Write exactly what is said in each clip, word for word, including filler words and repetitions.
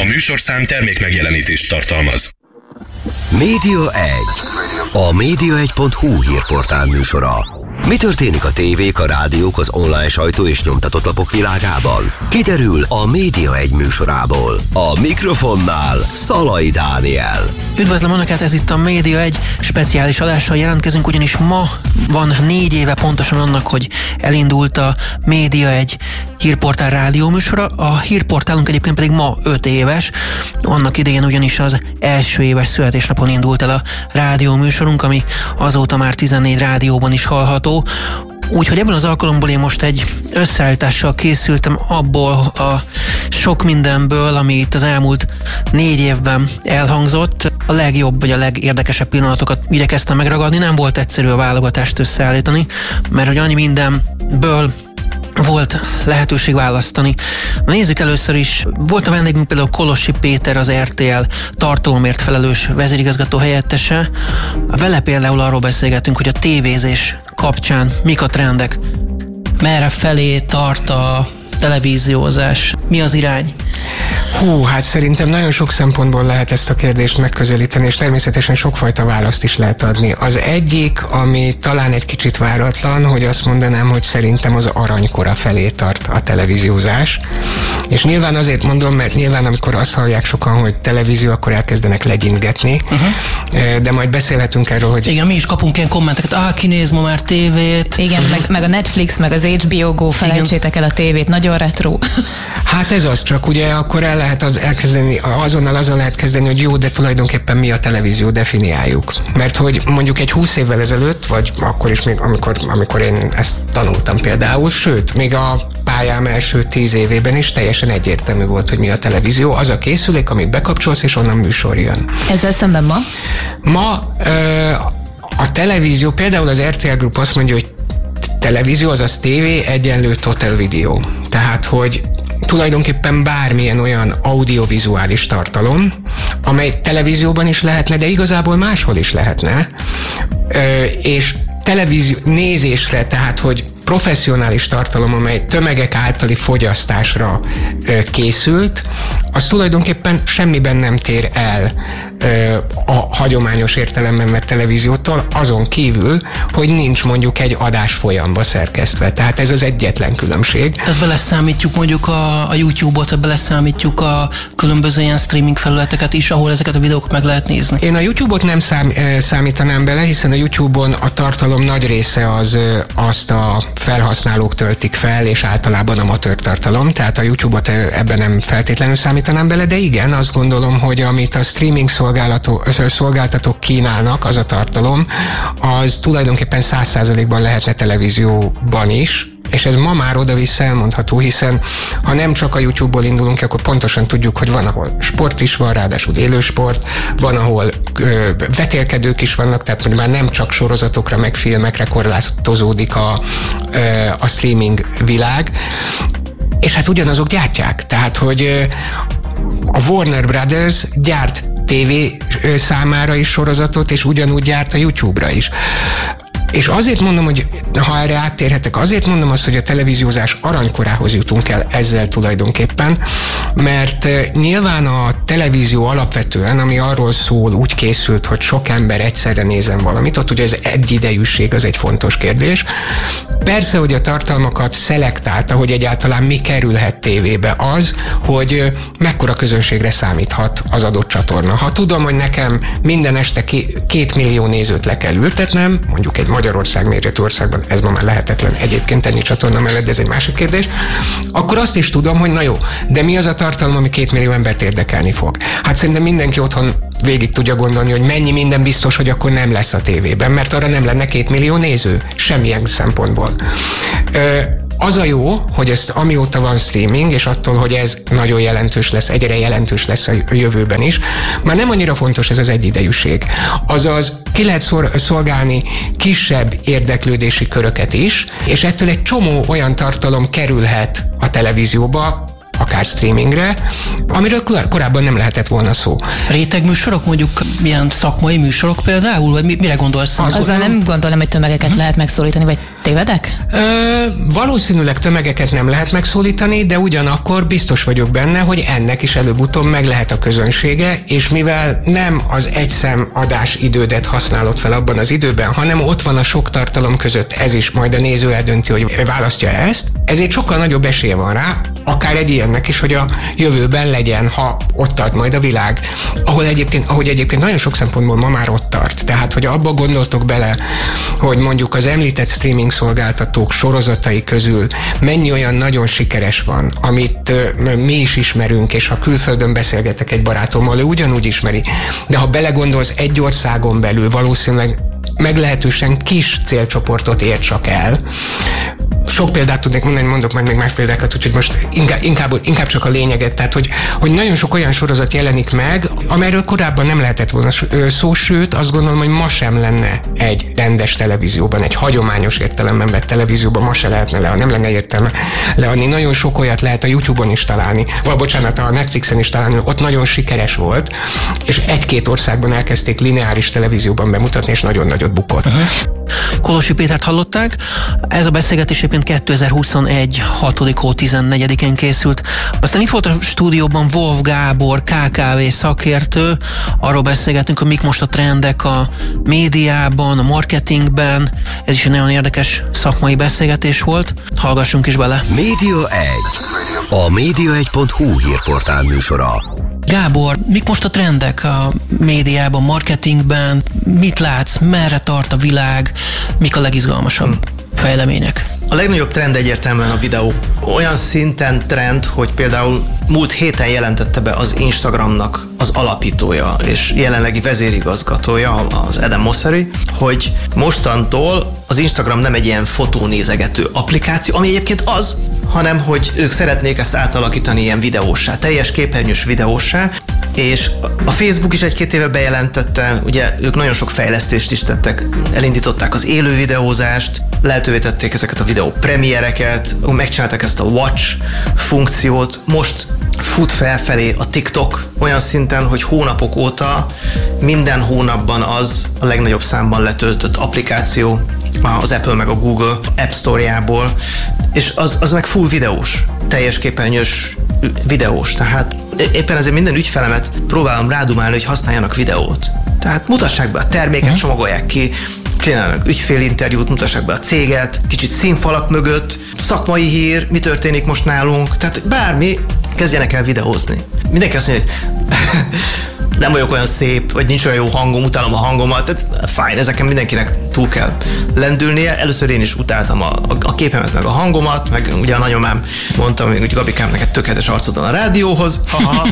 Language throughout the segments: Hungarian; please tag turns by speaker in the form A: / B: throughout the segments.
A: A műsorszám termék megjelenítést tartalmaz.
B: Média egy. A média egy pont hu hírportál műsora. Mi történik a tévék, a rádiók, az online sajtó és nyomtatott lapok világában? Kiderül a Média egy műsorából. A mikrofonnál Szalai Dániel.
C: Üdvözlöm Önöket, ez itt a Média egy speciális adással jelentkezünk, ugyanis ma van négy éve pontosan annak, hogy elindult a Média egy hírportál rádióműsora. A hírportálunk egyébként pedig ma öt éves. Annak idején ugyanis az első éves születésnapon indult el a rádióműsorunk, ami azóta már tizennégy rádióban is hallható. Úgyhogy ebből az alkalomból én most egy összeállítással készültem abból a sok mindenből, ami itt az elmúlt négy évben elhangzott. A legjobb vagy a legérdekesebb pillanatokat igyekeztem megragadni. Nem volt egyszerű a válogatást összeállítani, mert hogy annyi mindenből volt lehetőség választani. Nézzük először is. Volt a vendégünk például Kolossi Péter, az er té el tartalomért felelős vezérigazgató helyettese. Vele például arról beszélgetünk, hogy a tévézés kapcsán mik a trendek. Merre felé tart a televíziózás? Mi az irány?
D: Hú, hát szerintem nagyon sok szempontból lehet ezt a kérdést megközelíteni, és természetesen sokfajta választ is lehet adni. Az egyik, ami talán egy kicsit váratlan, hogy azt mondanám, hogy szerintem az aranykora felé tart a televíziózás. És nyilván azért mondom, mert nyilván amikor azt hallják sokan, hogy televízió, akkor elkezdenek legyintgetni, uh-huh. de majd beszélhetünk erről, hogy...
C: Igen, mi is kapunk ilyen kommenteket, ah, kinéz ma már tévét.
E: Igen, uh-huh. meg, meg a Netflix, meg az há bé o Go, felejtsétek el a tévét, nagyon retro.
D: Hát ez az, csak ugye akkor el lehet az elkezdeni, azonnal azon lehet kezdeni, hogy jó, de tulajdonképpen mi a televízió, definiáljuk. Mert hogy mondjuk egy húsz évvel ezelőtt, vagy akkor is még, amikor, amikor én ezt tanultam például, sőt, még a pályám első tíz évében is teljesen egyértelmű volt, hogy mi a televízió. Az a készülék, amit bekapcsolsz, és onnan műsor jön.
E: Ezzel szemben ma?
D: Ma ö, a televízió, például az er té el Group azt mondja, hogy televízió, azaz tévé egyenlő total video. Tehát, hogy tulajdonképpen bármilyen olyan audiovizuális tartalom, amely televízióban is lehetne, de igazából máshol is lehetne, ö, és televízió nézésre, tehát, hogy professzionális tartalom, amely tömegek általi fogyasztásra ö, készült, az tulajdonképpen semmiben nem tér el ö, a hagyományos értelemben vett televíziótól, azon kívül, hogy nincs mondjuk egy adás folyamba szerkesztve. Tehát ez az egyetlen különbség.
C: Tehát beleszámítjuk mondjuk a, a YouTube-ot, beleszámítjuk a különböző ilyen streaming felületeket is, ahol ezeket a videókat meg lehet nézni.
D: Én a YouTube-ot nem szám, számítanám bele, hiszen a YouTube-on a tartalom nagy része az azt a felhasználók töltik fel, és általában amatőr tartalom, tehát a YouTube-ot ebben nem feltétlenül számítanám bele, de igen, azt gondolom, hogy amit a streaming szolgáltatók, szolgáltatók kínálnak, az a tartalom, az tulajdonképpen száz százalékban lehetne televízióban is, és ez ma már oda-vissza elmondható, hiszen ha nem csak a YouTube-ból indulunk ki, akkor pontosan tudjuk, hogy van, ahol sport is van, ráadásul élősport, van, ahol ö, vetélkedők is vannak, tehát hogy már nem csak sorozatokra, meg filmekre korlátozódik a, ö, a streaming világ, és hát ugyanazok gyártják, tehát hogy ö, a Warner Brothers gyárt tévé számára is sorozatot, és ugyanúgy gyárt a YouTube-ra is. És azért mondom, hogy ha erre áttérhetek, azért mondom azt, hogy a televíziózás aranykorához jutunk el ezzel tulajdonképpen, mert nyilván a televízió alapvetően, ami arról szól, úgy készült, hogy sok ember egyszerre nézen valamit, ott ugye az egyidejűség az egy fontos kérdés. Persze, hogy a tartalmakat szelektálta, hogy egyáltalán mi kerülhet tévébe, az, hogy mekkora közönségre számíthat az adott csatorna. Ha tudom, hogy nekem minden este két millió nézőt le kell ültetnem, mondjuk egy Magyarország méretű országban, ez ma már lehetetlen egyébként ennyi csatorna mellett, de ez egy másik kérdés, akkor azt is tudom, hogy na jó, de mi az a tartalom, ami két millió embert érdekelni fog? Hát szerintem mindenki otthon végig tudja gondolni, hogy mennyi minden biztos, hogy akkor nem lesz a tévében, mert arra nem lenne két millió néző, semmilyen szempontból. Ö, Az a jó, hogy ezt amióta van streaming, és attól, hogy ez nagyon jelentős lesz, egyre jelentős lesz a jövőben is, már nem annyira fontos ez az egyidejűség. Azaz ki lehet szolgálni kisebb érdeklődési köröket is, és ettől egy csomó olyan tartalom kerülhet a televízióba, akár streamingre, amiről korábban nem lehetett volna szó.
C: Rétegműsorok, mondjuk ilyen szakmai műsorok például, vagy mire gondolsz?
E: Az Azzal nem gondolom, hogy tömegeket hmm. lehet megszólítani, vagy tévedek?
D: Ö, valószínűleg tömegeket nem lehet megszólítani, de ugyanakkor biztos vagyok benne, hogy ennek is előbb-utóbb meg lehet a közönsége, és mivel nem az egyszem adás idődet használod fel abban az időben, hanem ott van a sok tartalom között, ez is majd a néző eldönti, hogy választja ezt, ezért sokkal nagyobb esélye van rá, akár egy ilyennek is, hogy a jövőben legyen, ha ott tart majd a világ, ahol egyébként, ahogy egyébként nagyon sok szempontból ma már ott tart. Tehát, hogy abba gondoltok bele, hogy mondjuk az említett streaming szolgáltatók sorozatai közül mennyi olyan nagyon sikeres van, amit uh, mi is ismerünk, és ha külföldön beszélgetek egy barátommal, ő ugyanúgy ismeri. De ha belegondolsz, egy országon belül valószínűleg meglehetősen kis célcsoportot ér csak el. Sok példát tudnék mondani, mondok meg még más példákat, úgyhogy most inkább, inkább, inkább csak a lényeget, tehát hogy, hogy nagyon sok olyan sorozat jelenik meg, amelyről korábban nem lehetett volna szó, sőt azt gondolom, hogy ma sem lenne egy rendes televízióban, egy hagyományos értelemben vett televízióban, ma se lehetne le, nem lenne értelme leadni. Nagyon sok olyat lehet a YouTube-on is találni, vagy bocsánat, a Netflixen is találni, ott nagyon sikeres volt, és egy-két országban elkezdték lineáris televízióban bemutatni, és nagyon nagyot bukott. Uh-huh.
C: Kolossy Pétert hallották, ez a beszélgetés éppen kétezer-huszonegy hatodik hó tizennegyedikén készült. Aztán itt volt a stúdióban Wolf Gábor, ká ká vé szakértő, arról beszélgetünk, hogy mik most a trendek a médiában, a marketingben, ez is egy nagyon érdekes szakmai beszélgetés volt, hallgassunk is bele.
B: Média egy, a média egy pont hú hírportál műsora.
C: Gábor, mik most a trendek a médiában, marketingben, mit látsz, merre tart a világ, mik a legizgalmasabb fejlemények?
F: A legnagyobb trend egyértelműen a videó. Olyan szinten trend, hogy például múlt héten jelentette be az Instagramnak az alapítója és jelenlegi vezérigazgatója, az Adam Mosseri, hogy mostantól az Instagram nem egy ilyen fotónézegető applikáció, ami egyébként az, hanem hogy ők szeretnék ezt átalakítani ilyen videóssá, teljes képernyős videóssá, és a Facebook is egy-két éve bejelentette, ugye ők nagyon sok fejlesztést is tettek, elindították az élő videózást, lehetővé tették ezeket a videó premiereket, megcsinálták ezt a watch funkciót, most fut felfelé a TikTok olyan szinten, hogy hónapok óta minden hónapban az a legnagyobb számban letöltött applikáció az Apple meg a Google App Store-jából, és az, az meg full videós, teljes képernyős videós, tehát éppen ezért minden ügyfelemet próbálom rádumálni, hogy használjanak videót. Tehát mutassák be a terméket, uh-huh. csomagolják ki, csinálnak ügyfélinterjút, mutassák be a céget, kicsit színfalak mögött, szakmai hír, mi történik most nálunk, tehát bármi, kezdjenek el videózni. Mindenki azt mondja, hogy nem vagyok olyan szép, vagy nincs olyan jó hangom, utálom a hangomat, tehát fine, ezeken mindenkinek túl kell lendülnie. Először én is utáltam a, a, a képemet, meg a hangomat, meg ugye a nagyomám mondtam, hogy Gabikám, neked tökéletes arcod van a rádióhoz, haha.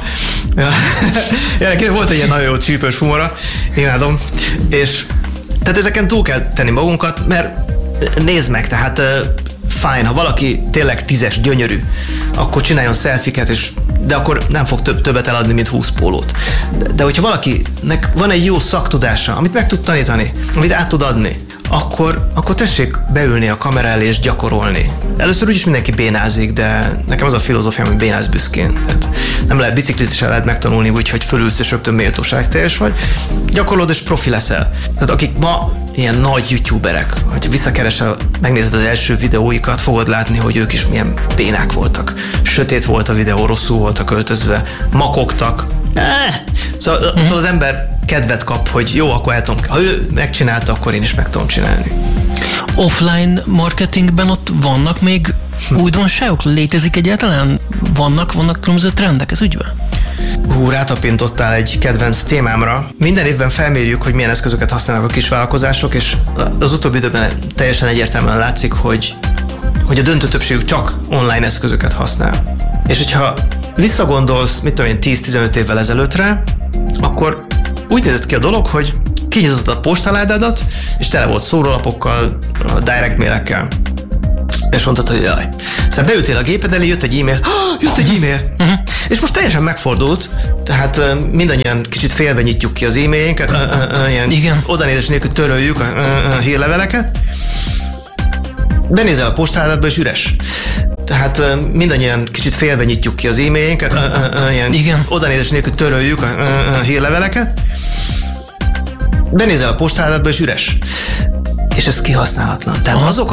F: Volt egy ilyen nagyon jó csípős humora, imádom, és tehát ezeken túl kell tenni magunkat, mert nézd meg, tehát uh, fine, ha valaki tényleg tízes, gyönyörű, akkor csináljon selfiket, és de akkor nem fog több, többet eladni, mint húsz pólót. De, de hogyha valakinek van egy jó szaktudása, amit meg tud tanítani, amit át tud adni, akkor, akkor tessék beülni a kamera elé és gyakorolni. Először úgyis mindenki bénázik, de nekem az a filozófiám, hogy bénáz büszkén. Tehát nem lehet biciklizni, sem lehet megtanulni úgy, hogy fölülsz és rögtön méltóságteljes vagy. Gyakorlod és profi leszel. Tehát akik ma ilyen nagy youtuberek, hogyha visszakeresel, megnézed az első videóikat, fogod látni, hogy ők is milyen bénák voltak. Sötét volt a videó, rosszul voltak öltözve, makogtak. Eh! Szóval mm-hmm. attól az ember kedvet kap, hogy jó, akkor el tudom, ha ő megcsinálta, akkor én is meg tudom csinálni.
C: Offline marketingben ott vannak még újdonságok? Létezik egyáltalán? Vannak, vannak különböző trendek ez ügyben?
F: Hú, rátapintottál egy kedvenc témámra. Minden évben felmérjük, hogy milyen eszközöket használnak a kisvállalkozások, és az utóbbi időben teljesen egyértelműen látszik, hogy, hogy a döntő többségük csak online eszközöket használ. És hogyha visszagondolsz, mit tudom én, tíz-tizenöt évvel ezelőttre, akkor úgy nézett ki a dolog, hogy kinyitottad a postaládádat, és tele volt szórólapokkal, direct mailekkel. És mondtad, hogy jaj. Aztán beültél a géped elé, jött egy e-mail, ah, jött egy e-mail. Uh-huh. És most teljesen megfordult, tehát uh, mindannyian kicsit félve nyitjuk ki az e-mailjénket, uh, uh, uh, ilyen igen. Odanézés nélkül töröljük a uh, uh, hírleveleket. Benézel a postálatba, és üres. tehát mindannyian kicsit félve nyitjuk ki az e-mailjeinket, ilyen odanézés nélkül töröljük a hírleveleket, benézel a postádatba és üres. És ez kihasználatlan. Tehát azok,